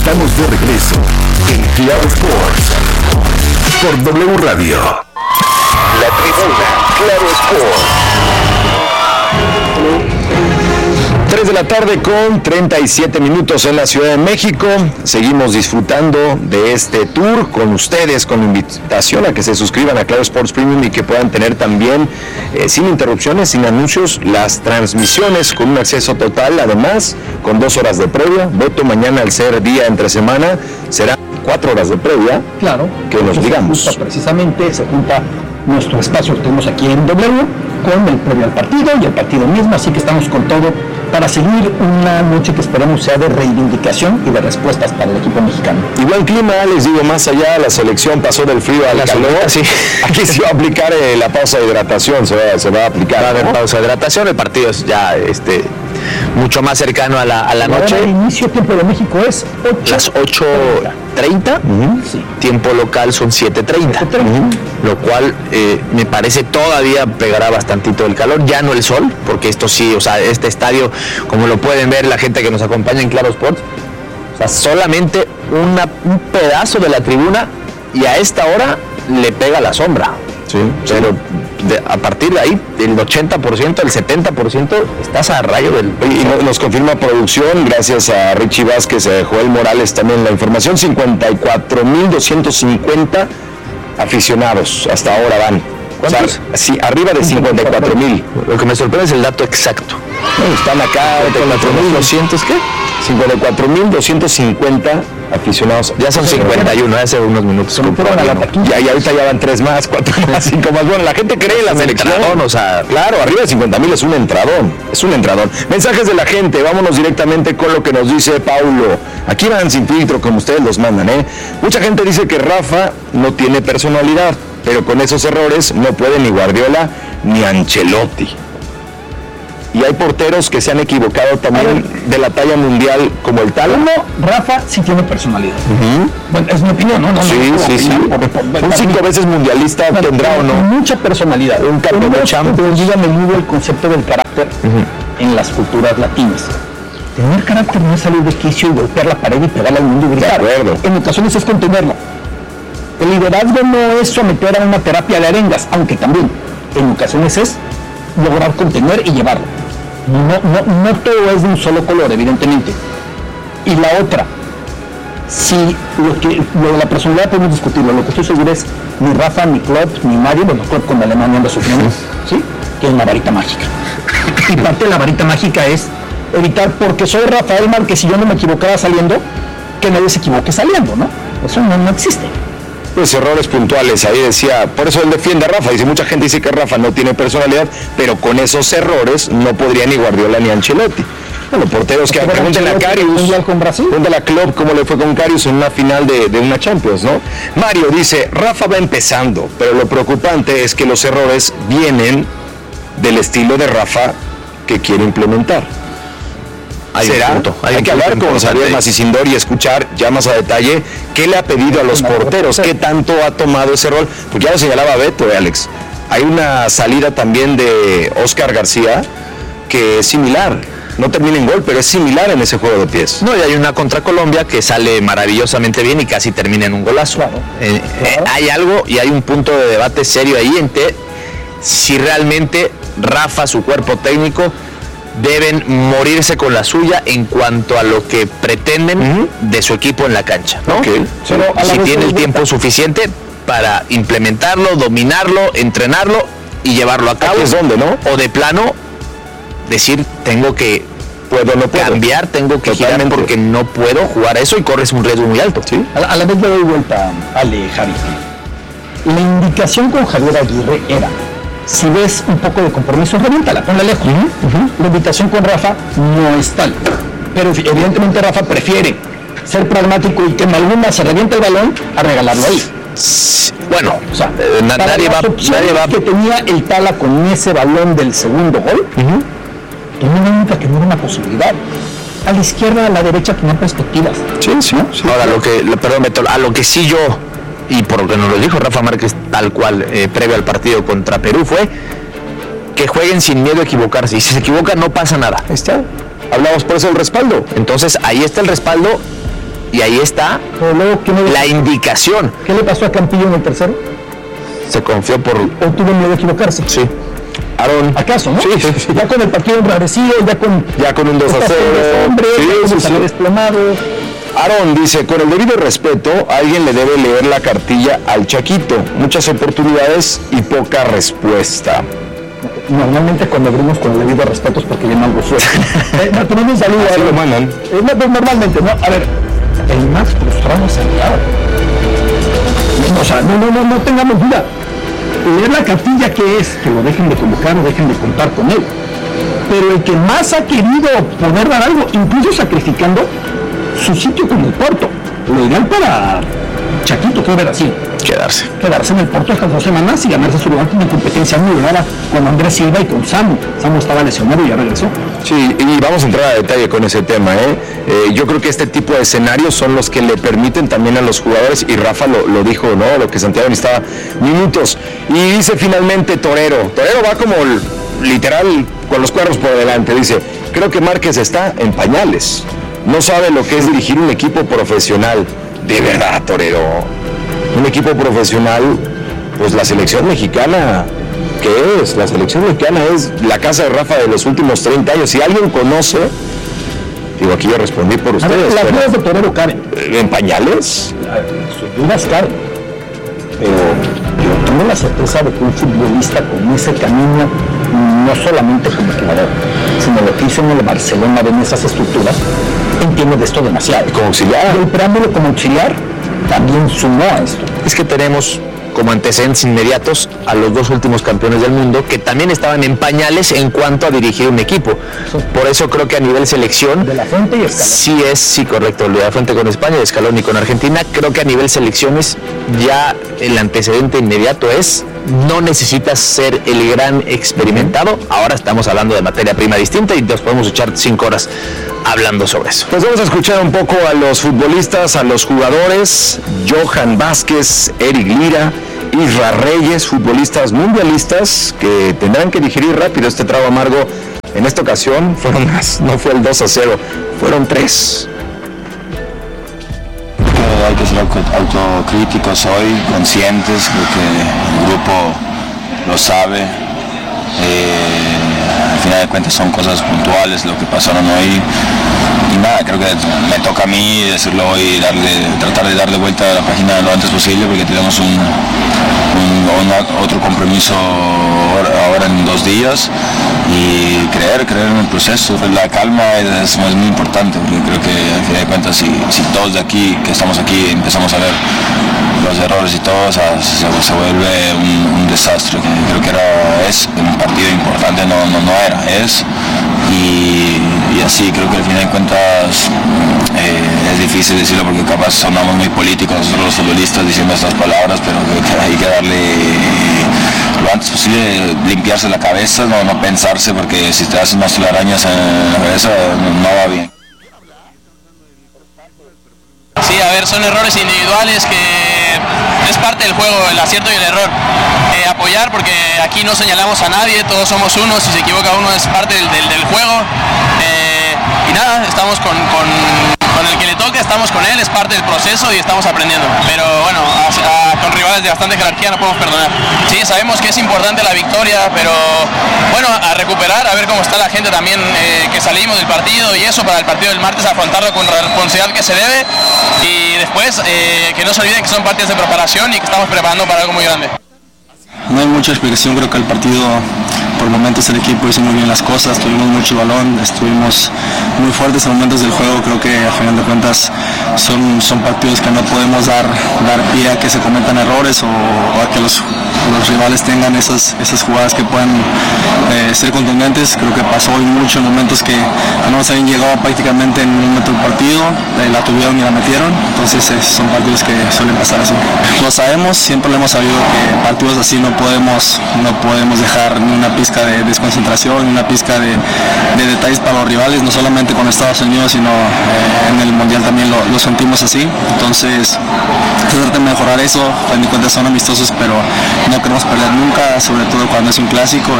Estamos de regreso en Claro Sports por W Radio. La tribuna Claro Sports. 3 de la tarde con 37 minutos en la Ciudad de México. Seguimos disfrutando de este tour con ustedes, con invitación a que se suscriban a Claro Sports Premium y que puedan tener también, sin interrupciones, sin anuncios, las transmisiones con un acceso total, además con 2 horas de previa. Beto, mañana al ser día entre semana, será 4 horas de previa. Claro. Que nos digamos. Precisamente se junta nuestro espacio que tenemos aquí en W con el previo al partido y el partido mismo, así que estamos con todo para seguir una noche que esperemos sea de reivindicación y de respuestas para el equipo mexicano. Y buen clima, les digo, más allá, la selección pasó del frío al calor. Sí. Aquí se va a aplicar la pausa de hidratación, se va a aplicar. Va a haber pausa de hidratación, el partido es ya mucho más cercano a la noche. El inicio tiempo de México es las 8:30, sí. Tiempo local son 7:30, lo cual me parece todavía pegará bastantito el calor, ya no el sol, porque esto sí, o sea, este estadio, como lo pueden ver la gente que nos acompaña en Claro Sports, o sea, solamente un pedazo de la tribuna y a esta hora le pega la sombra. Sí, pero a partir de ahí, el 80%, el 70% estás a rayo del... Y nos confirma producción, gracias a Richie Vázquez, Joel Morales también la información, 54,250 aficionados hasta ahora van. ¿Cuántos? O sea, sí, arriba de 54,000. Lo que me sorprende es el dato exacto. Están acá, 54,200, ¿qué? 54,250 aficionados. Ya son 51, hace unos minutos. Y ahorita ya van 3 más, 4 más, 5 más. Bueno, la gente cree en la selección. O sea, claro, arriba de 50,000 es un entradón. Es un entradón. Mensajes de la gente, vámonos directamente con lo que nos dice Paulo. Aquí van sin filtro, como ustedes los mandan, ¿eh? Mucha gente dice que Rafa no tiene personalidad, pero con esos errores no puede ni Guardiola ni Ancelotti. Y hay porteros que se han equivocado también de la talla mundial, como el Tala. Rafa sí tiene personalidad. Bueno, es mi opinión, ¿no? Sí. Un 5 veces mundialista tendrá o no. Mucha personalidad. Un campeón de Champions. Yo ya me digo el concepto del carácter en las culturas latinas. Tener carácter no es salir de quicio y golpear la pared y pegarle al mundo y gritar. De acuerdo. En ocasiones es contenerlo. El liderazgo no es someter a una terapia de arengas, aunque también en ocasiones es lograr contener y llevarlo. No todo es de un solo color, evidentemente. Y la otra, si lo de la personalidad podemos discutirlo, lo que estoy seguro es ni Rafa, ni Klopp, ni Mario, bueno, Klopp con Alemania anda sufriendo, ¿sí? Que es una varita mágica. Y parte de la varita mágica es evitar, porque soy Rafael Márquez y yo no me equivocaba saliendo, que nadie se equivoque saliendo, ¿no? Eso no existe. Pues errores puntuales, ahí decía, por eso él defiende a Rafa, dice, mucha gente dice que Rafa no tiene personalidad, pero con esos errores no podría ni Guardiola ni Ancelotti. Bueno, porteros que pregúntenle a Karius, pregúntenle a Klopp cómo le fue con Karius en una final de una Champions, ¿no? Mario dice, Rafa va empezando, pero lo preocupante es que los errores vienen del estilo de Rafa que quiere implementar. Hay que hablar con Xavier Macisindor y escuchar ya más a detalle qué le ha pedido a los porteros, qué tanto ha tomado ese rol. Pues ya lo señalaba Beto, Alex. Hay una salida también de Oscar García que es similar. No termina en gol, pero es similar en ese juego de pies. No, y hay una contra Colombia que sale maravillosamente bien y casi termina en un golazo. Claro. Hay algo y hay un punto de debate serio ahí en que si realmente Rafa, su cuerpo técnico, deben morirse con la suya en cuanto a lo que pretenden de su equipo en la cancha, ¿no? Okay. Pero si tiene el tiempo suficiente para implementarlo, dominarlo, entrenarlo y llevarlo a cabo. Aquí es donde, ¿no? O de plano decir, tengo que cambiar, tengo que girar porque no puedo jugar eso y corres un riesgo muy alto. ¿Sí? A la vez le doy vuelta a Javi. La indicación con Javier Aguirre era, si ves un poco de compromiso, reviéntala, ponla lejos. La invitación con Rafa no es tal. Pero evidentemente Rafa prefiere ser pragmático y que en alguna se reviente el balón a regalarlo ahí. Bueno, o sea, nadie va que tenía el Tala con ese balón del segundo gol, nunca que no era una posibilidad. A la izquierda, a la derecha tenía perspectivas. Sí. Ahora, a lo que sí yo, y por lo que nos lo dijo Rafa Márquez tal cual previo al partido contra Perú, fue que jueguen sin miedo a equivocarse. Y si se equivocan no pasa nada. Ahí está. Hablamos por eso del respaldo. Entonces ahí está el respaldo Y ahí está Pero luego, la indicación. ¿Qué le pasó a Campillo en el tercero? Se confió por... ¿O tuvo miedo de equivocarse? Sí. Aaron. ¿Acaso, no? Sí. Ya con el partido enrarecido, ya con un 2-0. Sí. Desplomado. Aaron dice, con el debido respeto, alguien le debe leer la cartilla al Chaquito. Muchas oportunidades y poca respuesta. Normalmente cuando abrimos con el debido respeto es porque viene algo fuerte. Tenemos un saludo. Así lo mandan. Normalmente, ¿no? A ver, el más frustrado es el Aaron. O sea, no tengamos duda. Leer la cartilla que es, que lo dejen de convocar o dejen de contar con él. Pero el que más ha querido poder dar algo, incluso sacrificando su sitio con el Porto. Lo ideal para Chaquito, que hubiera sido quedarse en el Porto estas 2 semanas y ganarse su lugar en competencia muy rara con Andrés Silva y con Samu. Samu estaba lesionado y ya regresó. Sí, y vamos a entrar a detalle con ese tema. Yo creo que este tipo de escenarios son los que le permiten también a los jugadores, y Rafa lo dijo, ¿no? Lo que Santiago necesitaba minutos. Y dice finalmente Torero va como literal con los cuernos por delante. Dice, creo que Márquez está en pañales. No sabe lo que es dirigir un equipo profesional. De verdad, Torero. Un equipo profesional, pues la selección mexicana, ¿qué es? La selección mexicana es la casa de Rafa de los últimos 30 años. Si alguien conoce, digo, aquí yo respondí por ustedes. Las dudas de Torero caben. ¿En pañales? Sus dudas caben. Pero yo tengo la certeza de que un futbolista con ese camino, no solamente como jugador, sino lo que hizo en el Barcelona, en esas estructuras, entiende de esto demasiado. Como auxiliar. Y el preámbulo como auxiliar también sumó a esto. Es que tenemos como antecedentes inmediatos a los 2 últimos campeones del mundo que también estaban en pañales en cuanto a dirigir un equipo. Por eso creo que a nivel selección, De La Fuente y Escalón. sí, correcto, de La Fuente con España, de Scaloni con Argentina. Creo que a nivel selecciones ya el antecedente inmediato es: no necesitas ser el gran experimentado. Ahora estamos hablando de materia prima distinta y nos podemos echar 5 horas hablando sobre eso. Pues vamos a escuchar un poco a los futbolistas, a los jugadores. Johan Vázquez, Eric Lira, Isra Reyes, futbolistas mundialistas que tendrán que digerir rápido este trago amargo. En esta ocasión fueron más, no fue el 2-0, fueron 3. Hay que ser autocríticos hoy, conscientes, creo que el grupo lo sabe. Al final de cuentas son cosas puntuales lo que pasaron hoy. Y nada, creo que me toca a mí decirlo hoy y tratar de darle vuelta a la página lo antes posible, porque tenemos otro compromiso ahora en 2 días, y creer en el proceso. La calma es muy importante, porque creo que al final de cuentas si todos de aquí, que estamos aquí, empezamos a ver los errores y todo, se vuelve un desastre. Creo que es un partido importante, no era, es. Y así creo que al final de cuentas es difícil decirlo, porque capaz sonamos muy políticos nosotros los futbolistas diciendo estas palabras, pero creo que hay que darle lo antes posible, limpiarse la cabeza, no pensarse, porque si te haces más telarañas en la cabeza no va bien. Sí, a ver, son errores individuales que es parte del juego, el acierto y el error. Apoyar, porque aquí no señalamos a nadie, todos somos uno, si se equivoca uno es parte del juego. Y nada, estamos con el que le toca, estamos con él, es parte del proceso y estamos aprendiendo. Pero bueno, con rivales de bastante jerarquía no podemos perdonar. Sí, sabemos que es importante la victoria, pero bueno, a recuperar, a ver cómo está la gente también, que salimos del partido y eso, para el partido del martes afrontarlo con la responsabilidad que se debe, y después que no se olviden que son partidos de preparación y que estamos preparando para algo muy grande. No hay mucha explicación, creo que el partido, por momentos el equipo hizo muy bien las cosas, tuvimos mucho balón, estuvimos muy fuertes en momentos del juego. Creo que a final de cuentas son partidos que no podemos dar pie a que se cometan errores o a que los rivales tengan esas jugadas que puedan ser contundentes. Creo que pasó hoy mucho en momentos que no nos habían llegado prácticamente en un momento del partido, la tuvieron y la metieron. Entonces son partidos que suelen pasar así. Lo sabemos, siempre lo hemos sabido, que partidos así no podemos dejar ni una pizca de desconcentración, ni una pizca de detalles para los rivales, no solamente con Estados Unidos, sino en el Mundial también lo sentimos así. Entonces, tratar de mejorar eso. A fin de cuentas son amistosos, pero no queremos perder nunca, sobre todo cuando es un clásico,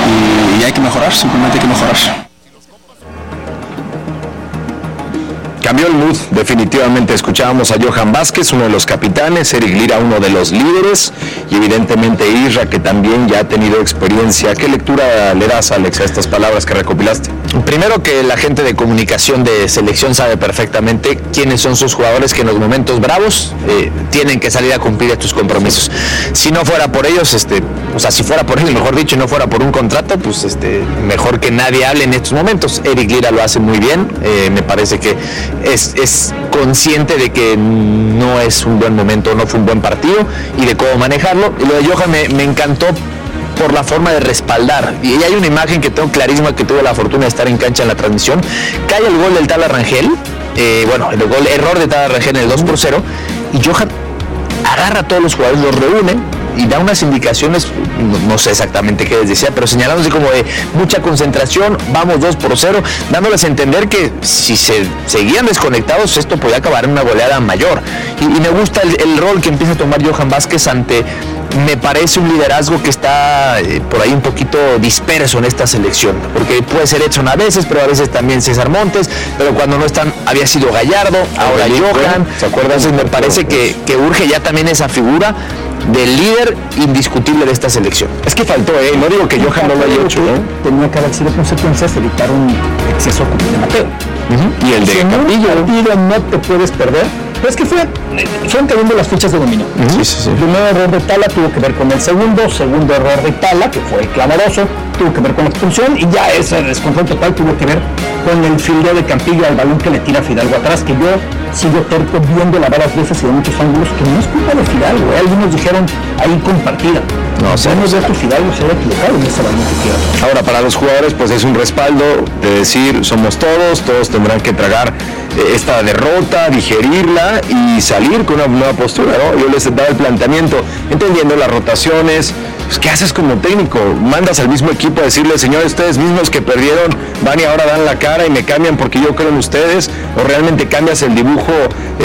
y hay que mejorar, simplemente hay que mejorar. cambió el mood, definitivamente. Escuchábamos a Johan Vázquez, uno de los capitanes, Eric Lira, uno de los líderes, y evidentemente Isra, que también ya ha tenido experiencia. ¿Qué lectura le das, Alex, a estas palabras que recopilaste? Primero, que la gente de comunicación de selección sabe perfectamente quiénes son sus jugadores que en los momentos bravos tienen que salir a cumplir estos compromisos. Si no fuera por ellos, si fuera por ellos, mejor dicho, y no fuera por un contrato, pues mejor que nadie hable en estos momentos. Eric Lira lo hace muy bien, me parece que es consciente de que no es un buen momento, no fue un buen partido y de cómo manejarlo. Y lo de Johan me encantó por la forma de respaldar, y hay una imagen que tengo clarísima, que tuve la fortuna de estar en cancha en la transmisión. Cae el gol del Tala Rangel, error de Tala Rangel en el 2-0, y Johan agarra a todos los jugadores, los reúne y da unas indicaciones, no sé exactamente qué les decía, pero señalándose como de mucha concentración, vamos 2-0, dándoles a entender que si se seguían desconectados, esto podía acabar en una goleada mayor. Y me gusta el rol que empieza a tomar Johan Vázquez ante, me parece, un liderazgo que está por ahí un poquito disperso en esta selección, porque puede ser Edson a veces, pero a veces también César Montes, pero cuando no están había sido Gallardo, ahora Johan, ¿se acuerdan? Entonces me parece que urge ya también esa figura del líder indiscutible de esta selección. Es que faltó, no digo que Johan no lo haya hecho, tenía que haber sido consecuencias de evitar un exceso como de Mateo. Y el de Campillo. Partido no te puedes perder. Pero es que fueron cayendo las fichas de dominio. Sí. El primer error de Tala tuvo que ver con el segundo error de Tala, que fue clamoroso, tuvo que ver con la expulsión, y ya ese descontrol total tuvo que ver con el fildeo de Campillo al balón que le tira Fidalgo atrás, que yo sigo terco viéndola varias veces y de muchos ángulos, que no es culpa de Fidalgo. Algunos dijeron ahí compartida. No sé, no es que Fidalgo se haya equivocado en ese balón que tira. Ahora, para los jugadores, pues es un respaldo de decir, somos todos tendrán que tragar esta derrota, digerirla y salir con una nueva postura, ¿no? Yo les daba el planteamiento, entendiendo las rotaciones. Pues, ¿qué haces como técnico? Mandas al mismo equipo a decirle, señores, ustedes mismos que perdieron van y ahora dan la cara y me cambian porque yo creo en ustedes, o realmente cambias el dibujo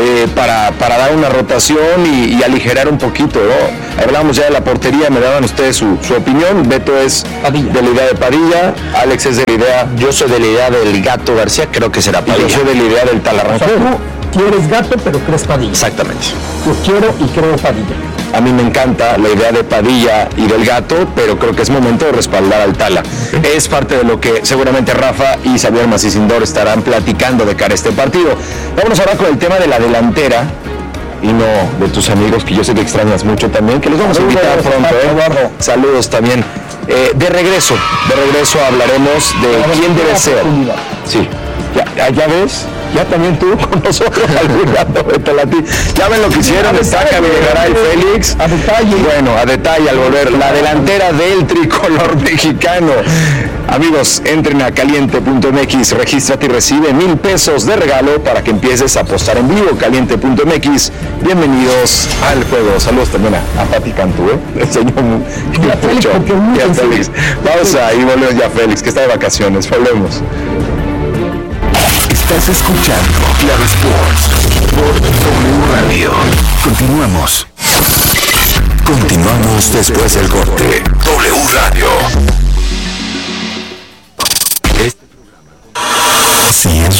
para dar una rotación y aligerar un poquito, ¿no? Hablábamos ya de la portería, me daban ustedes su opinión. Beto es Padilla, de la idea de Padilla, Alex es de la idea... Yo soy de la idea del Gato García, creo que será Padilla. Y yo soy de la idea del Tala Rangel. O sea, tú quieres Gato, pero crees Padilla. Exactamente. Yo quiero y creo Padilla. A mí me encanta la idea de Padilla y del Gato, pero creo que es momento de respaldar al Tala. Es parte de lo que seguramente Rafa y Xavier Macísindor estarán platicando de cara a este partido. Vámonos ahora con el tema de la delantera, y no de tus amigos, que yo sé que extrañas mucho también, que los vamos a invitar pronto. Saludos también. De regreso hablaremos de quién debe ser. Sí, ya ves. Ya también tú con nosotros algún rato, ya ven lo que hicieron, destaca Videgaray, Félix. A detalle. Bueno, a detalle al volver, la delantera del tricolor mexicano. Amigos, entren a caliente.mx, regístrate y recibe $1,000 de regalo para que empieces a apostar en vivo. Caliente.mx, bienvenidos al juego. Saludos también a Pati Cantú, el señor Félix. Vamos ahí, volvemos ya Félix, que está de vacaciones. Volvemos. Estás escuchando Claro Sports por W Radio. Continuamos después del corte. W Radio. Así es.